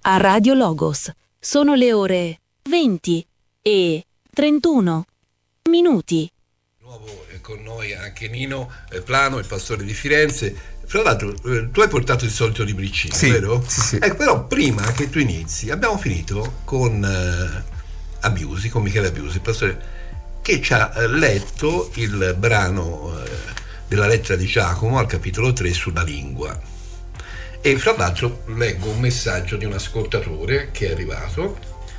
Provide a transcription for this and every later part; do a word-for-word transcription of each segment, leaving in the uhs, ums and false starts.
a Radio Logos. Sono le ore venti e trentuno minuti. Di nuovo è con noi anche Nino Plano, il pastore di Firenze. Tra l'altro tu hai portato il solito libricino, sì, vero? Sì, sì. Ecco, però prima che tu inizi abbiamo finito con uh, Abiusi, con Michele Abiusi, il pastore, che ci ha letto il brano uh, della lettera di Giacomo al capitolo tre sulla lingua. E fra l'altro leggo un messaggio di un ascoltatore che è arrivato,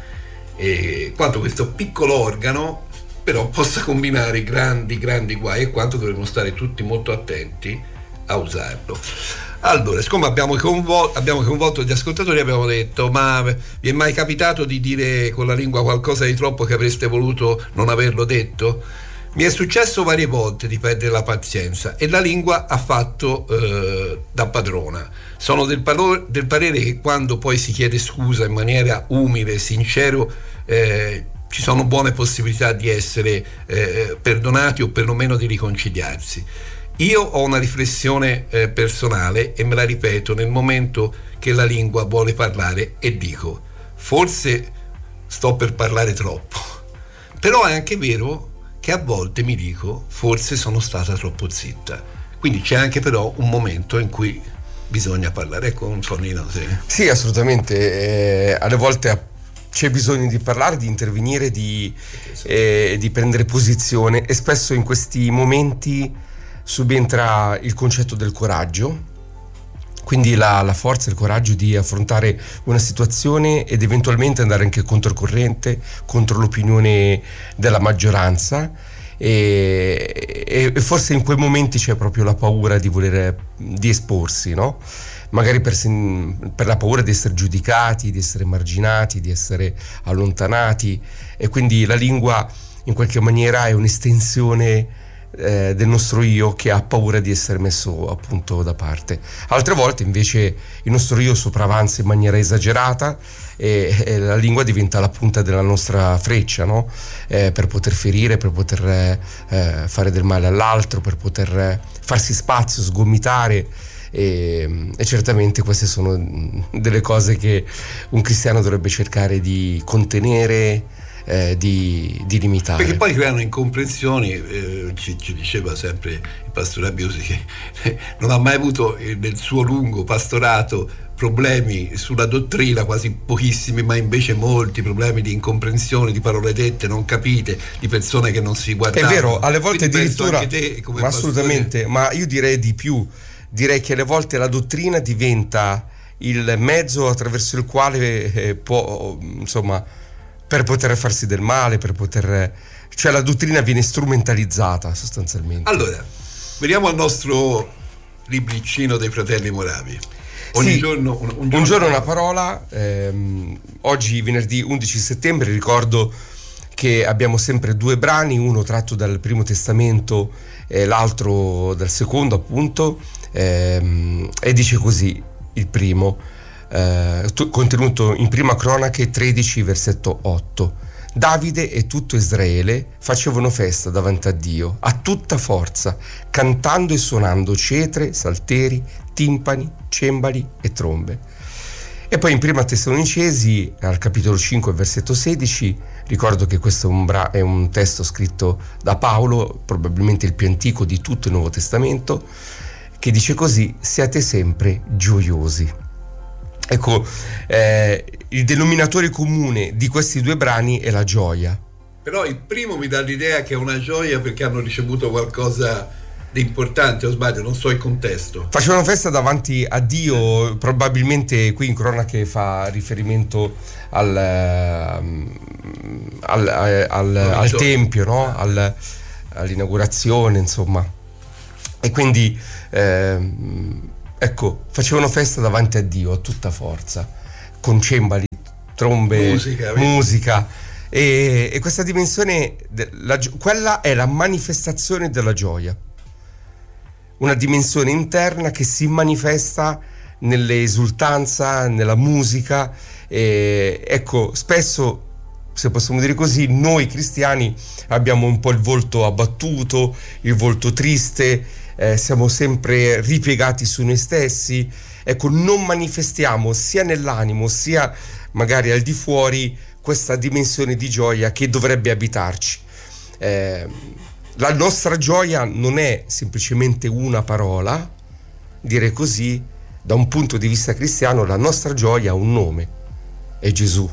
e quanto questo piccolo organo però possa combinare grandi grandi guai e quanto dovremmo stare tutti molto attenti a usarlo. Allora, siccome abbiamo coinvolto, abbiamo coinvolto gli ascoltatori, abbiamo detto: ma vi è mai capitato di dire con la lingua qualcosa di troppo che avreste voluto non averlo detto? Mi è successo varie volte di perdere la pazienza e la lingua ha fatto eh, da padrona. Sono del, palo- del parere che quando poi si chiede scusa in maniera umile e sincero, eh, ci sono buone possibilità di essere eh, perdonati o perlomeno di riconciliarsi. Io ho una riflessione eh, personale e me la ripeto nel momento che la lingua vuole parlare e dico: forse sto per parlare troppo. Però è anche vero che a volte mi dico: forse sono stata troppo zitta. Quindi c'è anche però un momento in cui bisogna parlare. Ecco, un sonino. Sì, sì, assolutamente. Eh, alle volte c'è bisogno di parlare, di intervenire, di, eh, di prendere posizione, e spesso in questi momenti subentra il concetto del coraggio, quindi la, la forza, il coraggio di affrontare una situazione ed eventualmente andare anche controcorrente, contro l'opinione della maggioranza, e, e, e forse in quei momenti c'è proprio la paura di voler di esporsi, no? Magari per, per la paura di essere giudicati, di essere marginati, di essere allontanati, e quindi la lingua in qualche maniera è un'estensione Eh, del nostro io che ha paura di essere messo appunto da parte. Altre volte invece il nostro io sopravanza in maniera esagerata e, e la lingua diventa la punta della nostra freccia, no? Eh, per poter ferire, per poter eh, fare del male all'altro, per poter eh, farsi spazio, sgomitare. E, e certamente queste sono delle cose che un cristiano dovrebbe cercare di contenere, Eh, di, di limitare, perché poi creano incomprensioni. eh, ci, ci diceva sempre il pastore Abiusi che eh, non ha mai avuto eh, nel suo lungo pastorato problemi sulla dottrina, quasi pochissimi, ma invece molti problemi di incomprensione, di parole dette non capite, di persone che non si guardano. È vero, alle volte quindi addirittura anche te, come ma assolutamente, ma io direi di più, direi che alle volte la dottrina diventa il mezzo attraverso il quale eh, può, insomma, per poter farsi del male, per poter, cioè la dottrina viene strumentalizzata sostanzialmente. Allora, veniamo al nostro libricino dei fratelli Moravi. Ogni sì, giorno un, un giorno, un giorno una parola. Ehm, oggi venerdì undici settembre, ricordo che abbiamo sempre due brani, uno tratto dal Primo Testamento e l'altro dal Secondo, appunto, ehm, e dice così il primo, Eh, contenuto in Prima Cronache tredici versetto otto: Davide e tutto Israele facevano festa davanti a Dio a tutta forza, cantando e suonando cetre, salteri, timpani, cembali e trombe. E poi in Prima Tessalonicesi al capitolo cinque versetto sedici, ricordo che questo è un, bra- è un testo scritto da Paolo, probabilmente il più antico di tutto il Nuovo Testamento, che dice così: siate sempre gioiosi. Ecco, eh, il denominatore comune di questi due brani è la gioia. Però il primo mi dà l'idea che è una gioia perché hanno ricevuto qualcosa di importante, o sbaglio, non so il contesto. Facevano festa davanti a Dio, probabilmente qui in Cronache fa riferimento al, al, al, al, al Tempio, no? Al, all'inaugurazione, insomma. E quindi... Eh, Ecco, facevano festa davanti a Dio a tutta forza, con cembali, trombe, musica, musica e, e questa dimensione, la, quella è la manifestazione della gioia, una dimensione interna che si manifesta nell'esultanza, nella musica. E, ecco, spesso, se possiamo dire così, noi cristiani abbiamo un po' il volto abbattuto, il volto triste. Eh, siamo sempre ripiegati su noi stessi, ecco, non manifestiamo sia nell'animo sia magari al di fuori questa dimensione di gioia che dovrebbe abitarci. Eh, la nostra gioia non è semplicemente una parola, dire così, da un punto di vista cristiano la nostra gioia ha un nome, è Gesù.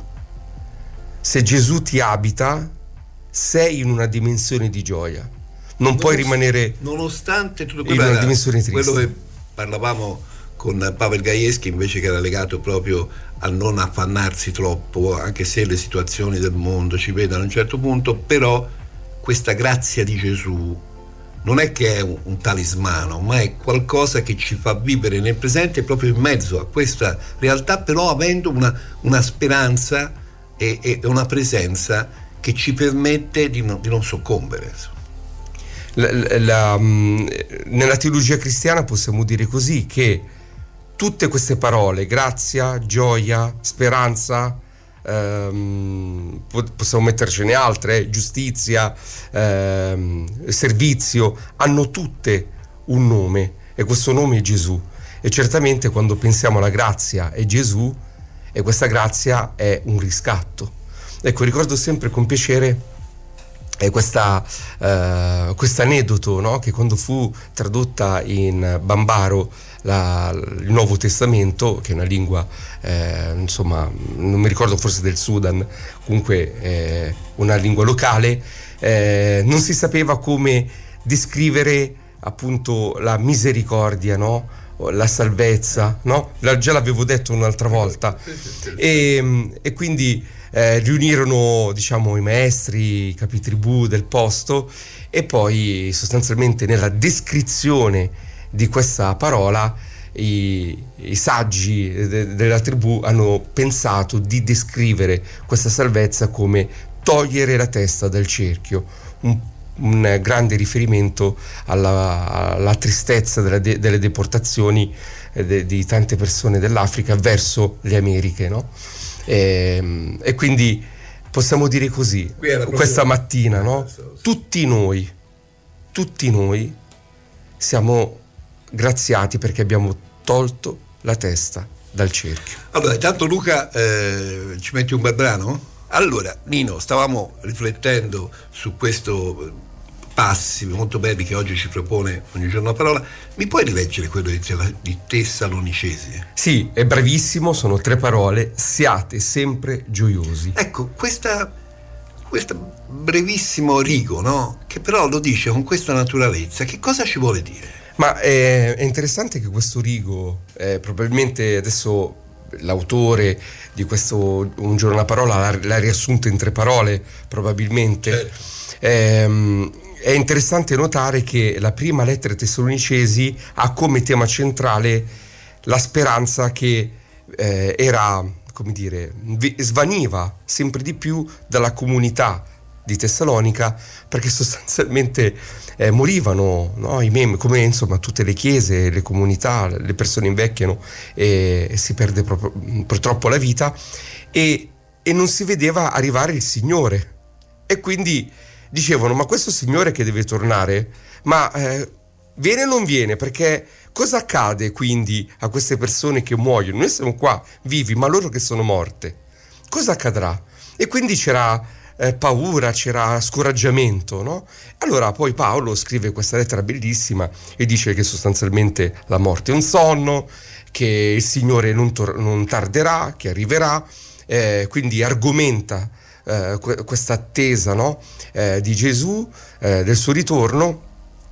Se Gesù ti abita, sei in una dimensione di gioia, non puoi rimanere nonostante tutto in una dimensione triste. Quello che parlavamo con Pavel Gajewski invece, che era legato proprio a non affannarsi troppo, anche se le situazioni del mondo ci vedono a un certo punto, però questa grazia di Gesù non è che è un, un talismano, ma è qualcosa che ci fa vivere nel presente proprio in mezzo a questa realtà, però avendo una, una speranza e, e una presenza che ci permette di non, di non soccombere. La, la, la, nella teologia cristiana possiamo dire così, che tutte queste parole, grazia, gioia, speranza, ehm, possiamo mettercene altre, eh, giustizia, ehm, servizio, hanno tutte un nome, e questo nome è Gesù. E certamente quando pensiamo alla grazia è Gesù, e questa grazia è un riscatto. Ecco, ricordo sempre con piacere eh, questa eh, questo aneddoto, no? Che quando fu tradotta in bambaro la, il Nuovo Testamento, che è una lingua eh, insomma, non mi ricordo, forse del Sudan, comunque eh, una lingua locale, eh, non si sapeva come descrivere appunto la misericordia, no? La salvezza, no? Già l'avevo detto un'altra volta. E, e quindi eh, riunirono, diciamo, i maestri, i capitribù del posto, e poi sostanzialmente nella descrizione di questa parola i, i saggi de, della tribù hanno pensato di descrivere questa salvezza come togliere la testa dal cerchio, un un grande riferimento alla, alla tristezza della de, delle deportazioni eh, de, di tante persone dell'Africa verso le Americhe, no? E, e quindi possiamo dire così, questa mattina, no? Tutti noi, tutti noi siamo graziati perché abbiamo tolto la testa dal cerchio. Allora, intanto Luca eh, ci metti un bel brano? Allora, Nino, stavamo riflettendo su questo passi molto belli che oggi ci propone Ogni giorno una parola. Mi puoi rileggere quello di, di Tessalonicesi? Sì, è bravissimo, sono tre parole: siate sempre gioiosi. Ecco, questa questo brevissimo rigo, no? Che però lo dice con questa naturalezza. Che cosa ci vuole dire? Ma è, è interessante che questo rigo, eh, probabilmente adesso l'autore di questo Un giorno una parola l'ha, l'ha riassunto in tre parole, probabilmente. Certo. Ehm, È interessante notare che la prima lettera ai Tessalonicesi ha come tema centrale la speranza che eh, era, come dire, svaniva sempre di più dalla comunità di Tessalonica, perché sostanzialmente eh, morivano, no? I mem- come insomma tutte le chiese, le comunità, le persone invecchiano e, e si perde proprio, purtroppo la vita, e, e non si vedeva arrivare il Signore, e quindi dicevano: ma questo Signore che deve tornare, ma eh, viene o non viene? Perché cosa accade quindi a queste persone che muoiono? Noi siamo qua vivi, ma loro che sono morte, cosa accadrà? E quindi c'era eh, paura, c'era scoraggiamento, no? Allora poi Paolo scrive questa lettera bellissima e dice che sostanzialmente la morte è un sonno, che il Signore non, tor- non tarderà, che arriverà, eh, quindi argomenta Uh, questa attesa, no? uh, di Gesù, uh, del suo ritorno,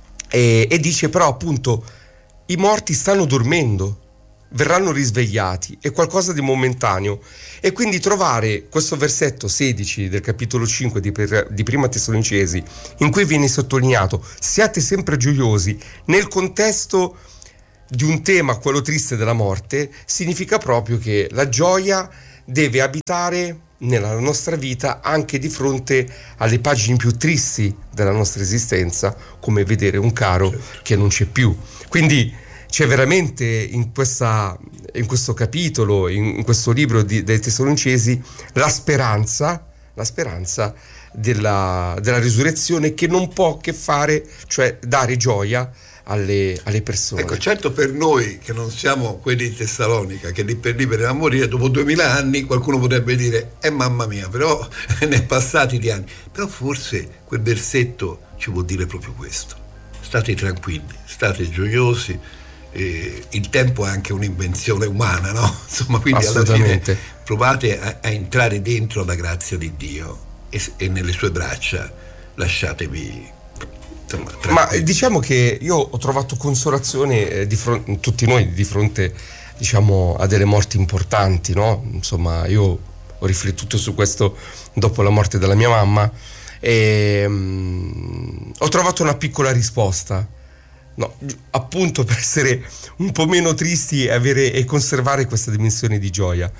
e, e dice però appunto: i morti stanno dormendo, verranno risvegliati, è qualcosa di momentaneo. E quindi trovare questo versetto sedici del capitolo cinque di, di Prima Tessalonicesi, in cui viene sottolineato siate sempre gioiosi, nel contesto di un tema, quello triste della morte, significa proprio che la gioia deve abitare nella nostra vita anche di fronte alle pagine più tristi della nostra esistenza, come vedere un caro che non c'è più. Quindi c'è veramente in, questa, in questo capitolo, in, in questo libro di, dei Tessalonicesi, la speranza, la speranza della, della risurrezione, che non può che fare, cioè dare gioia alle, alle persone. Ecco, certo, per noi che non siamo quelli di Tessalonica, che lì per lì per a morire, dopo duemila anni qualcuno potrebbe dire eh mamma mia, però ne è passati di anni. Però forse quel versetto ci vuol dire proprio questo: state tranquilli, state gioiosi, eh, il tempo è anche un'invenzione umana, no? Insomma, quindi alla fine provate a, a entrare dentro la grazia di Dio e, e nelle sue braccia lasciatevi. Ma diciamo che io ho trovato consolazione eh, di fronte, tutti noi di fronte, diciamo, a delle morti importanti, no? Insomma, io ho riflettuto su questo dopo la morte della mia mamma e um, ho trovato una piccola risposta, no, appunto per essere un po' meno tristi e avere e conservare questa dimensione di gioia,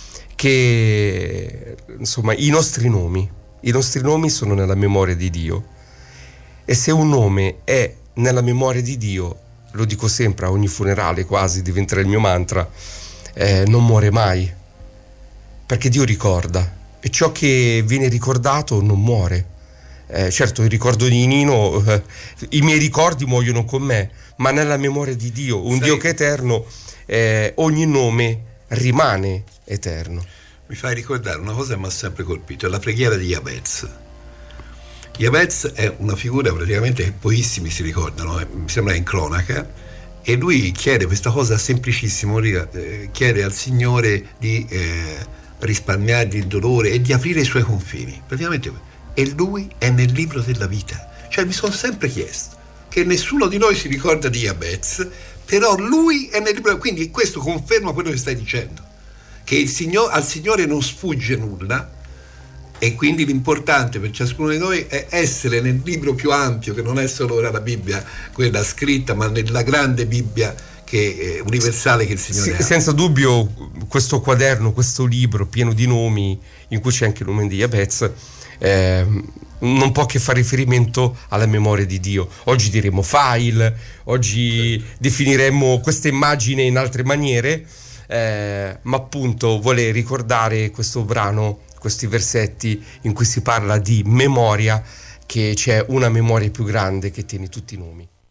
che insomma i nostri nomi, i nostri nomi sono nella memoria di Dio. E se un nome è nella memoria di Dio, lo dico sempre a ogni funerale, quasi diventerà il mio mantra, eh, non muore mai, perché Dio ricorda e ciò che viene ricordato non muore. Eh, certo, il ricordo di Nino, eh, i miei ricordi muoiono con me, ma nella memoria di Dio, un Sai, Dio che è eterno, eh, ogni nome rimane eterno. Mi fai ricordare una cosa che mi ha sempre colpito, è la preghiera di Jabez. Jabez è una figura praticamente che pochissimi si ricordano, eh, mi sembra in cronaca, e lui chiede questa cosa semplicissima, eh, chiede al Signore di eh, risparmiargli il dolore e di aprire i suoi confini, praticamente, e lui è nel libro della vita. Cioè mi sono sempre chiesto che nessuno di noi si ricorda di Jabez, però lui è nel libro, quindi questo conferma quello che stai dicendo, che il Signore, al Signore non sfugge nulla. E quindi l'importante per ciascuno di noi è essere nel libro più ampio, che non è solo ora la Bibbia, quella scritta, ma nella grande Bibbia che, eh, universale che il Signore sì, ha. Senza dubbio questo quaderno, questo libro pieno di nomi, in cui c'è anche il nome di Jabez, eh, non può che fare riferimento alla memoria di Dio. Oggi diremo file, oggi sì. definiremo questa immagine in altre maniere, eh, ma appunto vuole ricordare questo brano, questi versetti in cui si parla di memoria, che c'è una memoria più grande che tiene tutti i nomi.